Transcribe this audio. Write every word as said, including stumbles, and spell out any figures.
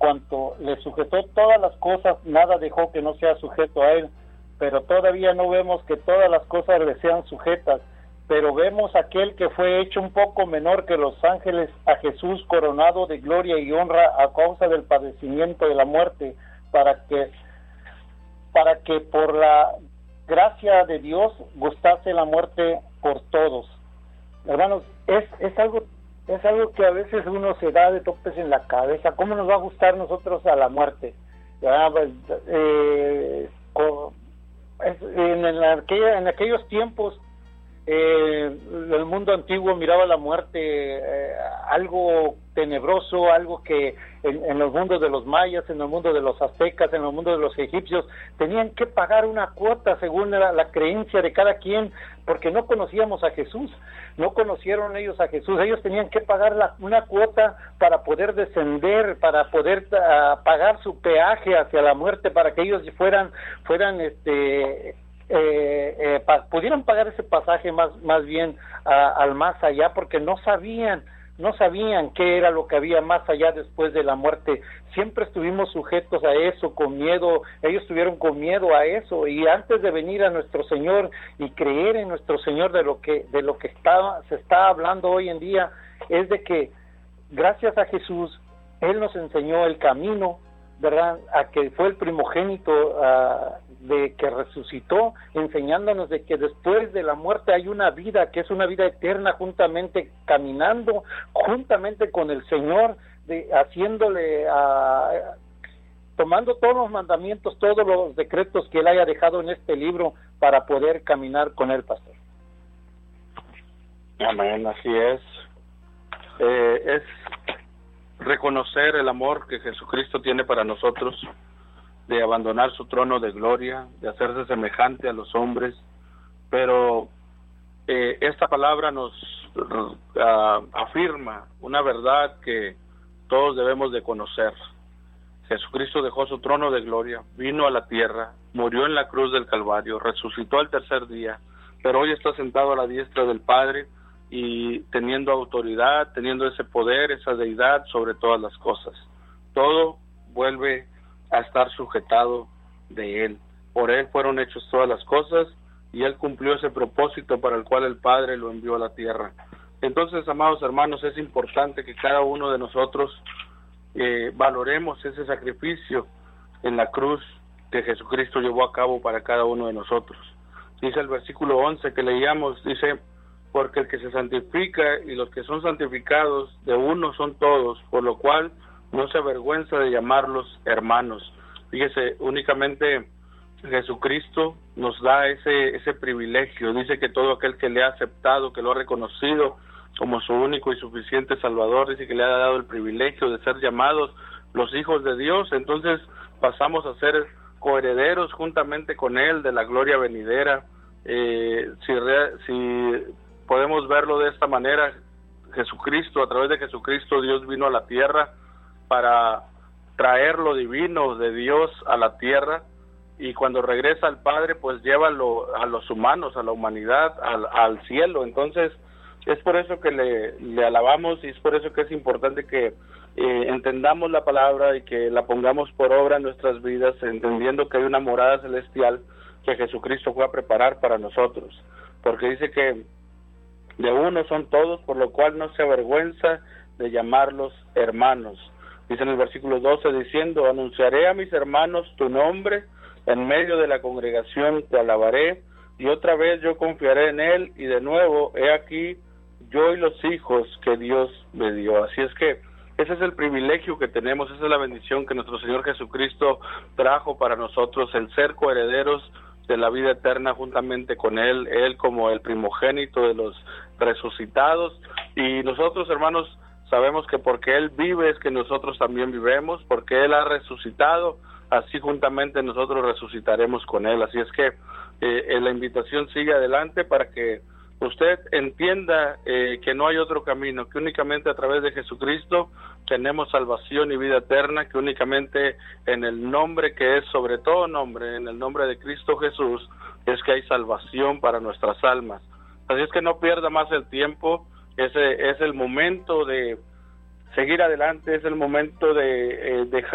cuanto le sujetó todas las cosas, nada dejó que no sea sujeto a él, pero todavía no vemos que todas las cosas le sean sujetas, pero vemos aquel que fue hecho un poco menor que los ángeles, a Jesús coronado de gloria y honra a causa del padecimiento de la muerte, para que para que por la gracia de Dios gustase la muerte por todos. Hermanos, es es algo es algo que a veces uno se da de topes en la cabeza. ¿Cómo nos va a gustar nosotros a la muerte? Ya, pues, eh, con, es, en, en, aquella, en aquellos tiempos eh, el mundo antiguo miraba la muerte eh, algo tenebroso, algo que en, en los mundos de los mayas, en el mundo de los aztecas, en el mundo de los egipcios, tenían que pagar una cuota según la, la creencia de cada quien, porque no conocíamos a Jesús, no conocieron ellos a Jesús, ellos tenían que pagar la, una cuota para poder descender, para poder uh, pagar su peaje hacia la muerte, para que ellos fueran, fueran este Eh, eh, pa, pudieran pagar ese pasaje más más bien uh, al más allá, porque no sabían no sabían qué era lo que había más allá después de la muerte. Siempre estuvimos sujetos a eso, con miedo. Ellos estuvieron con miedo a eso, y antes de venir a nuestro Señor y creer en nuestro Señor, de lo que de lo que está, se está hablando hoy en día, es de que gracias a Jesús Él nos enseñó el camino, ¿verdad? A que fue el primogénito uh, de que resucitó, enseñándonos de que después de la muerte hay una vida, que es una vida eterna, juntamente caminando, juntamente con el Señor, de, haciéndole, uh, tomando todos los mandamientos, todos los decretos que Él haya dejado en este libro para poder caminar con Él, pastor. Amén, así es. Eh, es reconocer el amor que Jesucristo tiene para nosotros, de abandonar su trono de gloria, de hacerse semejante a los hombres, pero eh, esta palabra nos uh, afirma una verdad que todos debemos de conocer. Jesucristo dejó su trono de gloria, vino a la tierra, murió en la cruz del Calvario, resucitó al tercer día, pero hoy está sentado a la diestra del Padre y teniendo autoridad, teniendo ese poder, esa deidad sobre todas las cosas. Todo vuelve a estar sujetado de Él. Por Él fueron hechas todas las cosas, y Él cumplió ese propósito para el cual el Padre lo envió a la tierra. Entonces, amados hermanos, es importante que cada uno de nosotros eh, valoremos ese sacrificio en la cruz que Jesucristo llevó a cabo para cada uno de nosotros. Dice el versículo once que leíamos, dice: porque el que se santifica y los que son santificados de uno son todos, por lo cual no se avergüenza de llamarlos hermanos. Fíjese, únicamente Jesucristo nos da ese ese privilegio. Dice que todo aquel que le ha aceptado, que lo ha reconocido como su único y suficiente Salvador, dice que le ha dado el privilegio de ser llamados los hijos de Dios. Entonces pasamos a ser coherederos juntamente con Él de la gloria venidera. Eh, si, re, si podemos verlo de esta manera, Jesucristo, a través de Jesucristo, Dios vino a la tierra para traer lo divino de Dios a la tierra, y cuando regresa al Padre, pues lleva lo, a los humanos, a la humanidad, al, al cielo. Entonces, es por eso que le, le alabamos, y es por eso que es importante que eh, entendamos la palabra y que la pongamos por obra en nuestras vidas, entendiendo que hay una morada celestial que Jesucristo fue a preparar para nosotros, porque dice que de uno son todos, por lo cual no se avergüenza de llamarlos hermanos. Dice en el versículo doce, diciendo: anunciaré a mis hermanos tu nombre, en medio de la congregación te alabaré, y otra vez yo confiaré en él, y de nuevo, he aquí, yo y los hijos que Dios me dio. Así es que ese es el privilegio que tenemos, esa es la bendición que nuestro Señor Jesucristo trajo para nosotros, el ser coherederos de la vida eterna juntamente con Él, Él como el primogénito de los resucitados. Y nosotros, hermanos, sabemos que porque Él vive es que nosotros también vivemos, porque Él ha resucitado, así juntamente nosotros resucitaremos con Él. Así es que eh, la invitación sigue adelante para que usted entienda eh, que no hay otro camino, que únicamente a través de Jesucristo tenemos salvación y vida eterna, que únicamente en el nombre que es sobre todo nombre, en el nombre de Cristo Jesús, es que hay salvación para nuestras almas. Así es que no pierda más el tiempo, ese es el momento de seguir adelante, es el momento de eh, dejar